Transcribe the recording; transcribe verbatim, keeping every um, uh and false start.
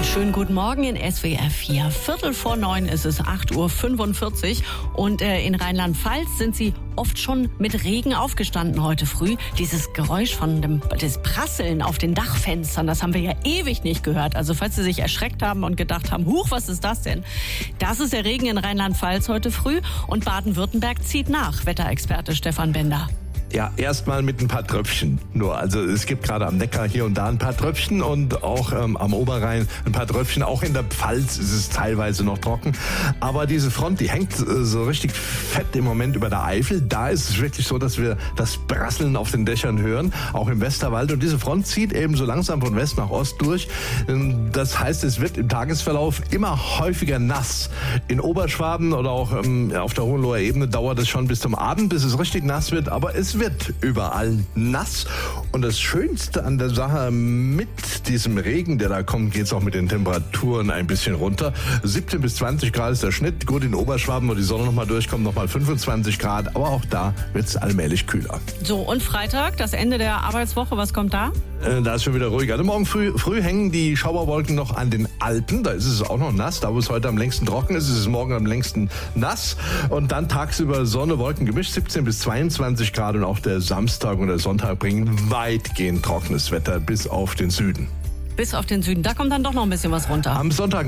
Schönen guten Morgen in S W R vier. Viertel vor neun ist es, acht Uhr fünfundvierzig. Und äh, in Rheinland-Pfalz sind Sie oft schon mit Regen aufgestanden heute früh. Dieses Geräusch von dem das Prasseln auf den Dachfenstern, das haben wir ja ewig nicht gehört. Also falls Sie sich erschreckt haben und gedacht haben, huch, was ist das denn? Das ist der Regen in Rheinland-Pfalz heute früh. Und Baden-Württemberg zieht nach, Wetterexperte Stefan Bender. Ja, erstmal mit ein paar Tröpfchen nur. Also es gibt gerade am Neckar hier und da ein paar Tröpfchen und auch ähm, am Oberrhein ein paar Tröpfchen. Auch in der Pfalz ist es teilweise noch trocken. Aber diese Front, die hängt äh, so richtig fett im Moment über der Eifel. Da ist es wirklich so, dass wir das Prasseln auf den Dächern hören, auch im Westerwald. Und diese Front zieht eben so langsam von West nach Ost durch. Das heißt, es wird im Tagesverlauf immer häufiger nass. In Oberschwaben oder auch ähm, auf der Hohenloher Ebene dauert es schon bis zum Abend, bis es richtig nass wird. Aber es wird überall nass. Und das Schönste an der Sache, mit diesem Regen, der da kommt, geht es auch mit den Temperaturen ein bisschen runter. siebzehn bis zwanzig Grad ist der Schnitt. Gut, in Oberschwaben, wo die Sonne nochmal durchkommt, nochmal fünfundzwanzig Grad. Aber auch da wird es allmählich kühler. So, und Freitag, das Ende der Arbeitswoche, was kommt da? Äh, da ist schon wieder ruhiger. Also morgen früh, früh hängen die Schauerwolken noch an den Alpen. Da ist es auch noch nass. Da, wo es heute am längsten trocken ist, ist es morgen am längsten nass. Und dann tagsüber Sonne, Wolken gemischt, siebzehn bis zweiundzwanzig Grad. Und auch der Samstag und der Sonntag bringen weitgehend trockenes Wetter bis auf den Süden. Bis auf den Süden. Da kommt dann doch noch ein bisschen was runter. Am Sonntag